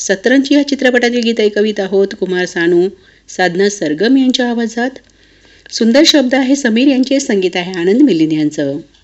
सतरंजी या चित्रपटातील गीत कवित आहोत कुमार सानू, साधना सरगम यांच्या आवाजात. सुंदर शब्द आहे समीर यांचे, संगीत आहे आनंद मिलिंद यांचं.